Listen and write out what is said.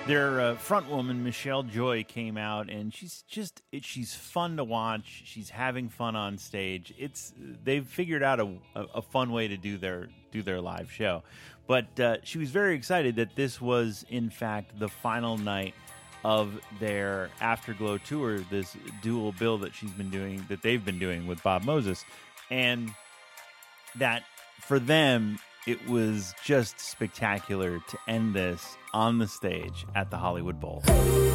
Their front woman, Michelle Joy, came out, and she's fun to watch. She's having fun on stage. They've figured out a fun way to do their live show. But she was very excited that this was, in fact, the final night of their Afterglow tour, this dual bill that they've been doing with Bob Moses. And that for them, it was just spectacular to end this on the stage at the Hollywood Bowl.